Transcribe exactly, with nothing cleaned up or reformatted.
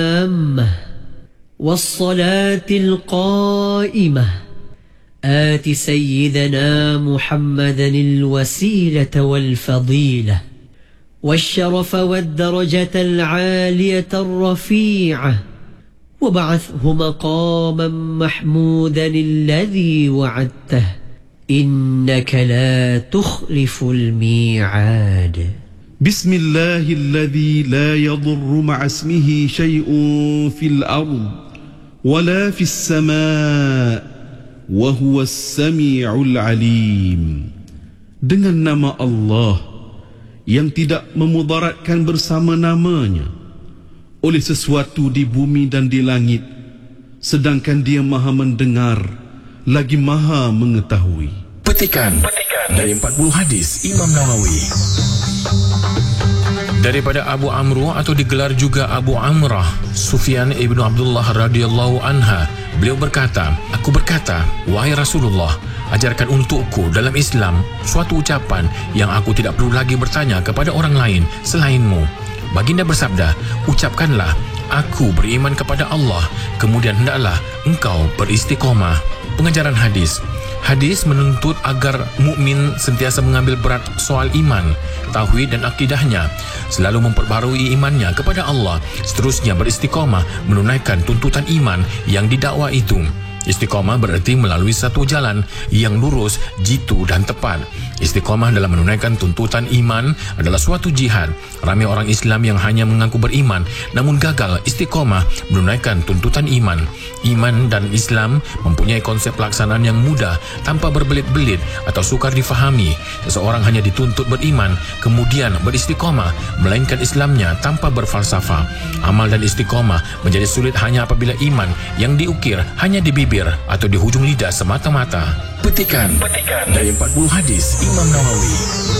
والصلاة القائمة آت سيدنا محمدا الوسيلة والفضيلة والشرف والدرجة العالية الرفيعة وبعثه مقاما محمودا الذي وعدته إنك لا تخلف الميعاد. بسم الله الذي لا يضر مع اسمه شيء في الأرض ولا في السماء وهو السميع العليم. Dengan nama Allah yang tidak memudaratkan bersama namanya oleh sesuatu di bumi dan di langit, sedangkan Dia Maha mendengar lagi Maha mengetahui. Petikan, Petikan. dari empat puluh hadis Imam Nawawi. Daripada Abu Amru atau digelar juga Abu Amrah, Sufyan ibnu Abdullah radhiyallahu anha, beliau berkata, aku berkata, wahai Rasulullah, ajarkan untukku dalam Islam suatu ucapan yang aku tidak perlu lagi bertanya kepada orang lain selainmu. Baginda bersabda, ucapkanlah, aku beriman kepada Allah, kemudian hendaklah engkau beristiqomah. Pengajaran hadis. Hadis menuntut agar mukmin sentiasa mengambil berat soal iman, tauhid dan akidahnya, selalu memperbarui imannya kepada Allah, seterusnya beristiqamah menunaikan tuntutan iman yang didakwa itu. Istiqamah berarti melalui satu jalan yang lurus, jitu dan tepat. Istiqamah dalam menunaikan tuntutan iman adalah suatu jihad. Ramai orang Islam yang hanya mengaku beriman namun gagal istiqamah menunaikan tuntutan iman. Iman dan Islam mempunyai konsep pelaksanaan yang mudah tanpa berbelit-belit atau sukar difahami. Seseorang hanya dituntut beriman kemudian beristiqamah, melainkan Islamnya tanpa berfalsafah. Amal dan istiqamah menjadi sulit hanya apabila iman yang diukir hanya di bibir atau di hujung lidah semata-mata. Petikan, Petikan. dari empat puluh hadis Imam Nawawi.